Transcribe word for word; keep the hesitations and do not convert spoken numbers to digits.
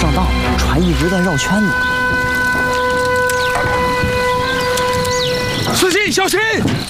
上当，船一直在绕圈子。 司机，小心！